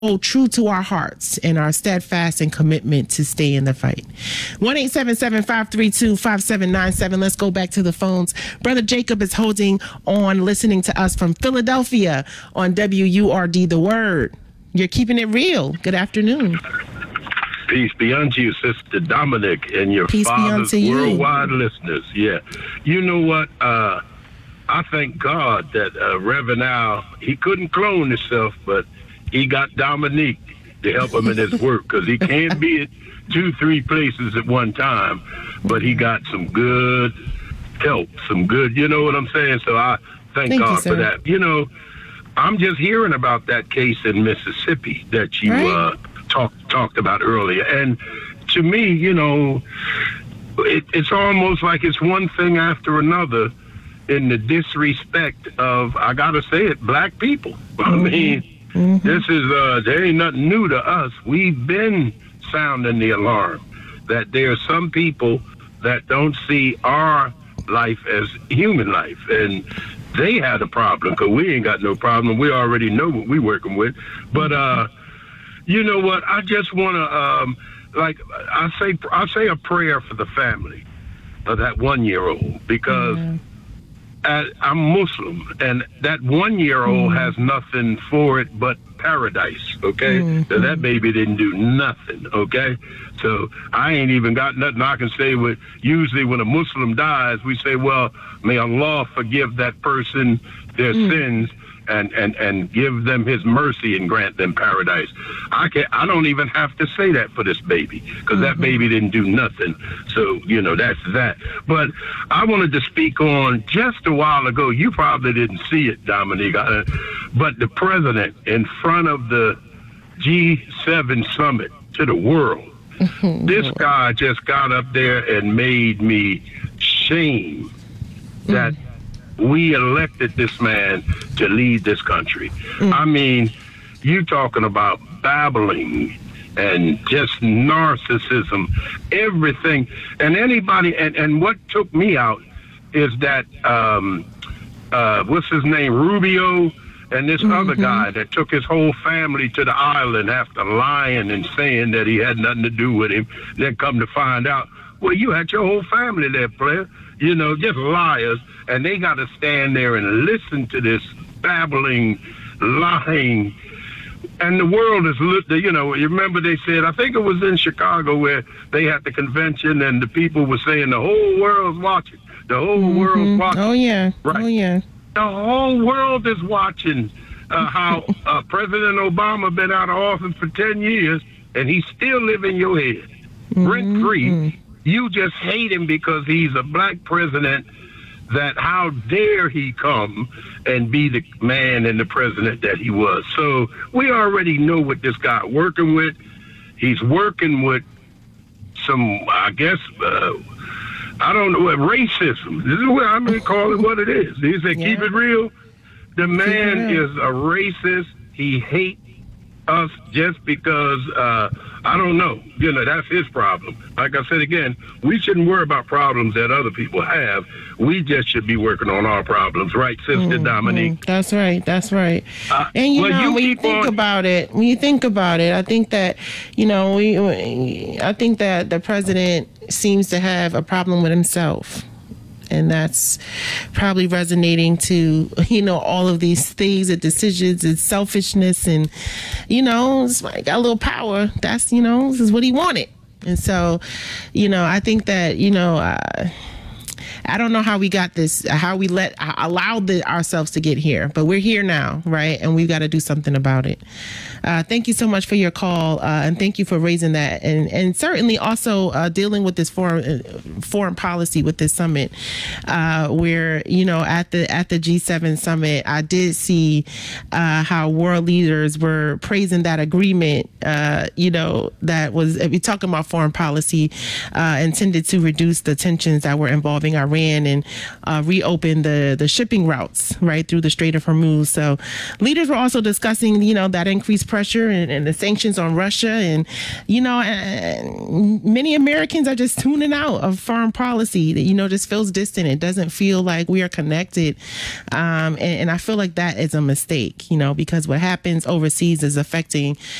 hold true to our hearts and our steadfast and commitment to stay in the fight. 1-877-532-5797. Let's go back to the phones. Brother Jacob is holding on, listening to us from Philadelphia on WURD The Word. You're keeping it real. Good afternoon. Peace be unto you, Sister Dominic, and your Peace father's be unto you. worldwide listeners. Yeah. You know what? I thank God that Reverend Al, he couldn't clone himself, but he got Dominique to help him in his work, because he can't be at 2-3 places at one time, but he got some good help, some good, you know what I'm saying? So I thank God you, for that. You know, I'm just hearing about that case in Mississippi that you talked about earlier. And to me, you know, it's almost like it's one thing after another in the disrespect of, I gotta say it, black people. I mean, this is, there ain't nothing new to us. We've been sounding the alarm that there are some people that don't see our life as human life. And they had a problem, because we ain't got no problem. We already know what we're working with. But, you know what? I just want to, I say a prayer for the family of that 1-year-old, because I'm Muslim, and that 1-year-old has nothing for it but paradise, okay? So that baby didn't do nothing, okay? So I ain't even got nothing I can say with, usually when a Muslim dies, we say, well, may Allah forgive that person their sins and give them his mercy and grant them paradise. I don't even have to say that for this baby, because that baby didn't do nothing. So, you know, that's that. But I wanted to speak on, just a while ago, you probably didn't see it, Dominique, but the president in front of the G7 summit to the world, this guy just got up there and made me shame that we elected this man to lead this country. I mean, you talking about babbling and just narcissism, everything. And anybody, and what took me out is that, what's his name, Rubio, and this other guy that took his whole family to the island after lying and saying that he had nothing to do with him. Then come to find out, well, you had your whole family there, player. You know, just liars. And they got to stand there and listen to this babbling, lying. And the world is, you know, you remember they said, I think it was in Chicago where they had the convention and the people were saying the whole world's watching. The whole world's watching. Oh, yeah. Right. Oh, yeah. The whole world is watching how President Obama been out of office for 10 years and he's still living in your head, rent-free. You just hate him because he's a black president, that how dare he come and be the man and the president that he was. So we already know what this guy working with. He's working with some, I guess, I don't know, racism. This is what I'm going to call it what it is. He said, keep it real. The man is a racist. He hates us just because, I don't know. You know, that's his problem. Like I said again, we shouldn't worry about problems that other people have. We just should be working on our problems, right, Sister Dominique? That's right. That's right. And you know, when you think about it, I think that, you know, I think that the president seems to have a problem with himself. And that's probably resonating to, you know, all of these things and decisions and selfishness. And, you know, it's like got a little power. That's, you know, this is what he wanted. And so, you know, I think that, you know, I don't know how we got this, how we allowed ourselves to get here, but we're here now, right? And we've got to do something about it. Thank you so much for your call, and thank you for raising that, and certainly also dealing with this foreign policy with this summit, where, you know, at the G7 summit, I did see how world leaders were praising that agreement, you know, that was, if you're talking about foreign policy, intended to reduce the tensions that were involving Iran Iran and reopen the shipping routes right through the Strait of Hormuz. So leaders were also discussing, that increased pressure and the sanctions on Russia. And, many Americans are just tuning out of foreign policy that, just feels distant. It doesn't feel like we are connected. And I feel like that is a mistake, because what happens overseas is affecting,